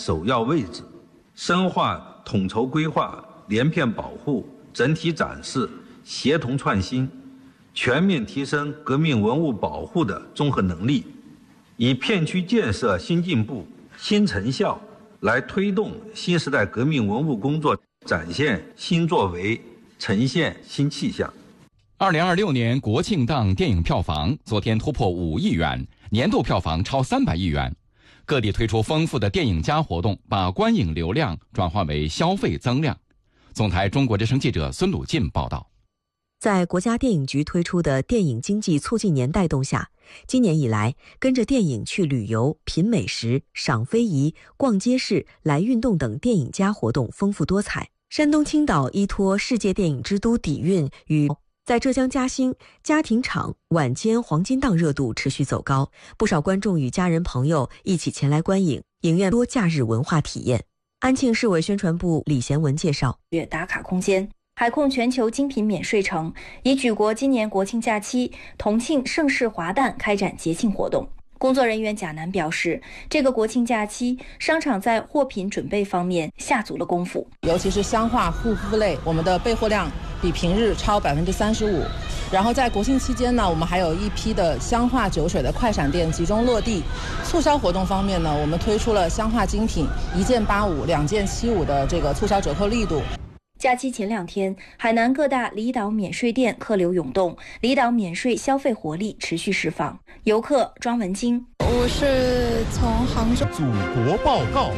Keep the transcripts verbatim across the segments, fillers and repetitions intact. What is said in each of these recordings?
首要位置，深化统筹规划、连片保护、整体展示、协同创新，全面提升革命文物保护的综合能力，以片区建设新进步、新成效来推动新时代革命文物工作展现新作为，呈现新气象。 二零二六年国庆档电影票房昨天突破五亿元，年度票房超三百亿元。各地推出丰富的电影加活动，把观影流量转化为消费增量。总台中国之声记者孙鲁进报道。 在国家电影局推出的电影经济促进年带动下，今年以来，跟着电影去旅游、品美食、赏非遗、逛街市、来运动等电影加活动丰富多彩。山东青岛依托世界电影之都底蕴与在浙江嘉兴，家庭场晚间黄金档热度持续走高，不少观众与家人朋友一起前来观影，影院多假日文化体验。安庆市委宣传部李贤文介绍， 月打卡空间海控全球精品免税城已举国今年国庆假期同庆盛世华诞开展节庆活动。工作人员贾楠表示，这个国庆假期，商场在货品准备方面下足了功夫， 尤其是香化护肤类，我们的备货量比平日超百分之三十五。然后在国庆期间呢，我们还有一批的香化酒水的快闪店集中落地。促销活动方面呢，我们推出了香化精品一件八五、两件七五的这个促销折扣力度。 假期前两天，海南各大离岛免税店客流涌动，离岛免税消费活力持续释放。游客庄文晶， 我是从杭州。 祖国报告。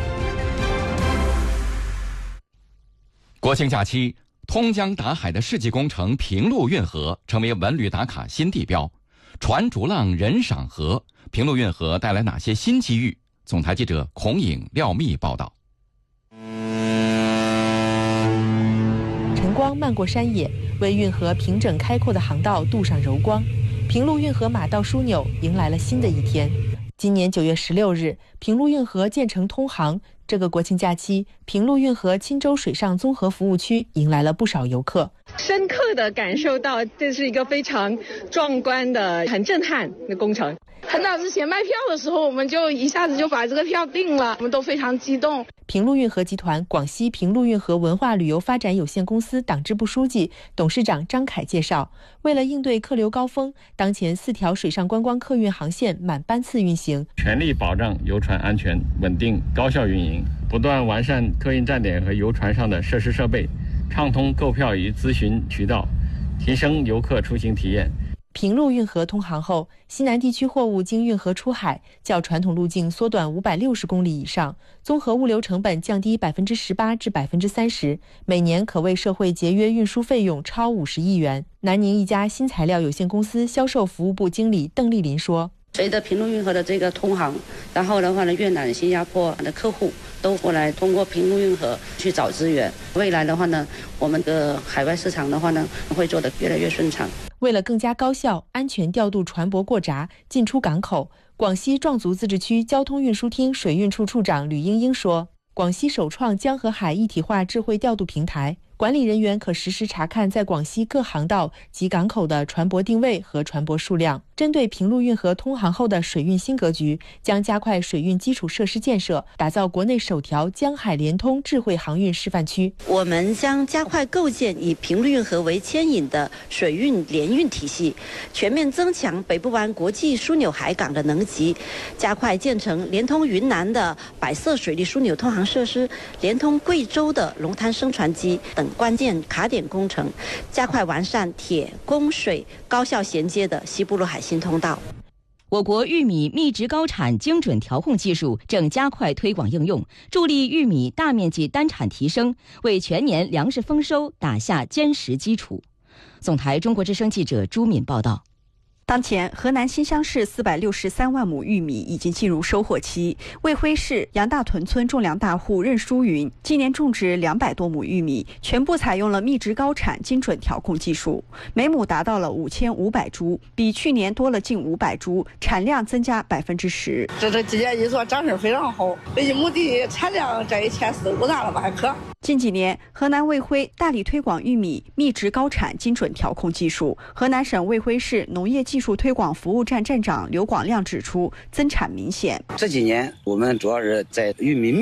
国庆假期，通江达海的世纪工程平陆运河成为文旅打卡新地标，船逐浪人赏河，平陆运河带来哪些新机遇？总台记者孔颖、廖密报道。 晨光漫过山野，为运河平整开阔的航道镀上柔光。平陆运河马道枢纽迎来了新的一天。今年九月十六日，平陆运河建成通航。这个国庆假期，平陆运河钦州水上综合服务区迎来了不少游客， 深刻地感受到这是一个非常壮观的、很震撼的工程。 很早之前卖票的时候，我们就一下子就把这个票定了，我们都非常激动。 平陆运河集团广西平陆运河文化旅游发展有限公司党支部书记、董事长张凯介绍，为了应对客流高峰，当前四条水上观光客运航线满班次运行， 全力保障游船安全、稳定、高效运营，不断完善客运站点和游船上的设施设备，畅通购票与咨询渠道，提升游客出行体验。 平陆运河通航后，西南地区货物经运河出海，较传统路径缩短五百六十公里以上，综合物流成本降低百分之十八至百分之三十，每年可为社会节约运输费用超五十亿元。南宁一家新材料有限公司销售服务部经理邓丽林说， 随着平陆运河的这个通航，然后的话呢，越南、新加坡的客户都过来通过平陆运河去找资源。未来的话呢，我们的海外市场的话呢，会做得越来越顺畅。 为了更加高效、安全调度船舶过闸、进出港口，广西壮族自治区交通运输厅水运处处长吕英英说，广西首创江和海一体化智慧调度平台，管理人员可实时查看在广西各航道及港口的船舶定位和船舶数量。针对平陆运河通航后的水运新格局，将加快水运基础设施建设，打造国内首条江海联通智慧航运示范区。 我们将加快构建以平陆运河为牵引的水运联运体系，全面增强北部湾国际枢纽海港的能级，加快建成连通云南的百色水利枢纽通航设施，连通贵州的龙滩升船机等关键卡点工程，加快完善铁、供、水高效衔接的西部陆海新通道。 我国玉米密植高产精准调控技术正加快推广应用，助力玉米大面积单产提升，为全年粮食丰收打下坚实基础。总台中国之声记者朱敏报道。 当前，河南新乡市四百六十三万亩玉米已经进入收获期。卫辉市杨大屯村种粮大户任淑云今年种植两百多亩玉米，全部采用了密植高产精准调控技术，每亩达到了五千五百株，比去年多了近五百株，产量增加百分之十。 这这今年一做长势非常好，这一亩地产量这一千四五担了吧还可。 近几年，河南卫辉大力推广玉米密植高产精准调控技术。河南省卫辉市农业技术推广服务站站长刘广亮指出，增产明显。 这几年我们主要是在玉米密